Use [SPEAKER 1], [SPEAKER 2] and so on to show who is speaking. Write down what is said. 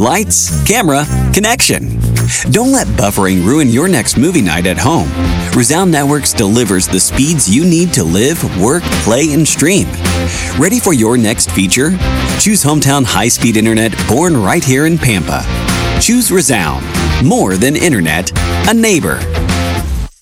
[SPEAKER 1] lights, camera, connection. Don't let buffering ruin your next movie night at home. Resound Networks delivers the speeds you need to live, work, play, and stream. Ready for your next feature? Choose hometown high-speed internet born right here in Pampa. Choose Resound. More than internet, a neighbor.